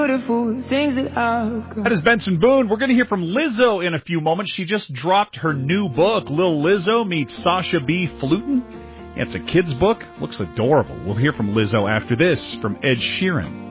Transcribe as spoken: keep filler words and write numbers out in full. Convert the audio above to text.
Beautiful things that I've got. That is Benson Boone. We're going to hear from Lizzo in a few moments. She just dropped her new book, Lil Lizzo Meets Sasha B. Flutin. It's a kid's book. Looks adorable. We'll hear from Lizzo after this from Ed Sheeran.